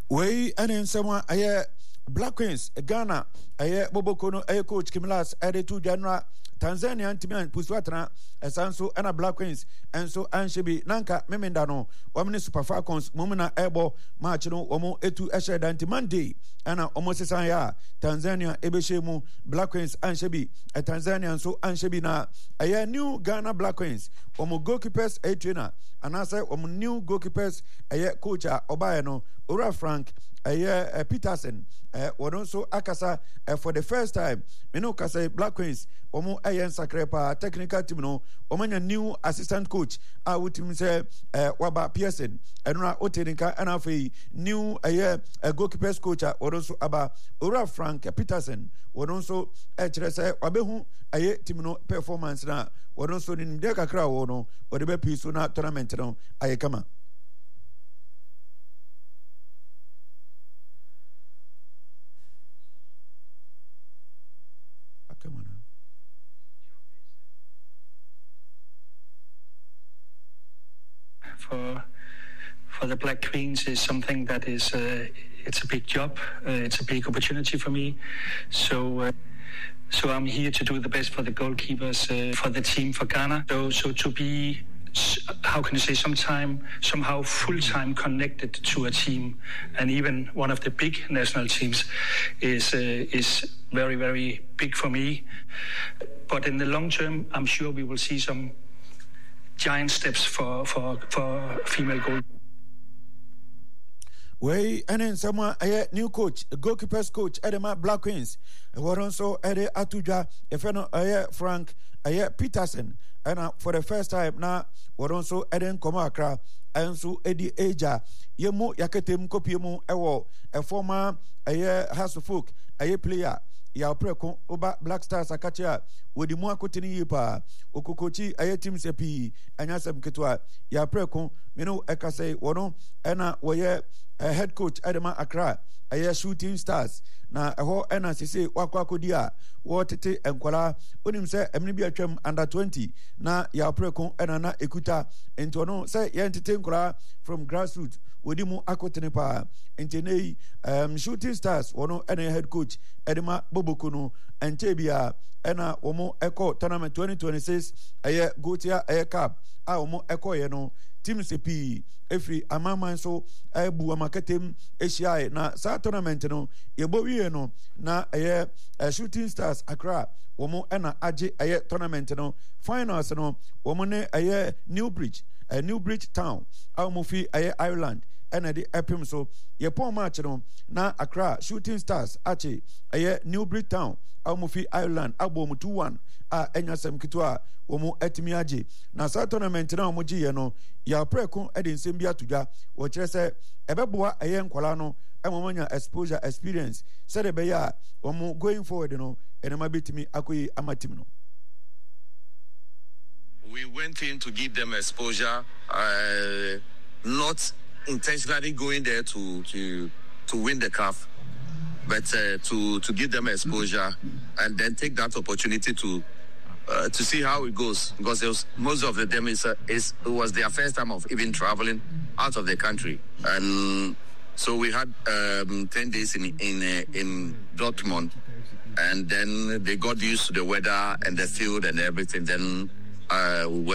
We and someone Black Queens Ghana Bobokono coach Kimilas added to Janra Tanzania Antiman Puswatana Sanso and Black Queens and so Anshebi Nanka Memendano Womani Super Falcons Mumina Ebo Marchino Omo Etu Eshed Antimandi Anna Omosesaya Tanzania Ebeshemu Black Queens Anshebi a Tanzania so Anshebi na a new Ghana Black Queens Omo goalkeepers a trainer and I say new goalkeepers a coach Obayano Ora Frank Peterson also Akasa for the first time Kasa Black Queens Omo Ayen Sakrepa technical team no Omanya new assistant coach would say Waba Pearson and Oteninka and Afi new goalkeepers coach also Aba Ora Frank Peterson also HRS Wabehu aye team no performance na also in Deka Crow no or the Pisuna tournament no Ayekama. For the Black Queens is something that is it's a big job, it's a big opportunity for me. So I'm here to do the best for the goalkeepers, for the team, for Ghana. So to be, how can you say, somehow full-time connected to a team, and even one of the big national teams is very, very big for me. But in the long term, I'm sure we will see some giant steps for female goal. Way and then someone new coach, goalkeepers coach, Edema Black Queens. What also Ede Atuja, Frank, Peterson, and for the first time now, what also Eden Komakra, and so Eddie Aja, Yemo Yaketem Kopiemo, a former House of Folk, a player. Ya preko oba Black Stars akacha wodi mu akotini yipa okokochi aye team sepi anyasem ketwa ya preko meno ekase wono ena woye head coach Adama Accra aye Shooting Stars na eho ena sese wakwakodia wo tete enkwala onim se emni bi atwam under 20 na ya preko ena na ekuta ento no se ye tete enkwala from grassroots wodi mu akotini pa entenei Shooting Stars wono ena head coach Edema Bobokono Antebia ena omo echo tournament 2026 aye Gotia aye Cup a omo echo ye no team sepi every amama so ebu amaketem Asia na sa tournament no yebo wie no na aye Shooting Stars Accra omo ena age aye tournament no finals no omo ne aye New Bridge Town a omo fi aye Ireland ena di epim so ye pon match no na Accra Shooting Stars ache aye New Bridge Town omo fi Ireland abom 2-1 a enyasem kitwa omo etimi age na sa tournament na omo giye no ya preko ede nsem bi atudwa wo kire se ebeboa aye nkwala no emomanya exposure experience said be ya omo going forward no enema betimi akoyi amatim no. We went in to give them exposure, not intentionally going there to win the CAF, but to give them exposure and then take that opportunity to see how it goes, because most of them it was their first time of even traveling out of the country, and so we had 10 days in Dortmund, and then they got used to the weather and the field and everything. Then we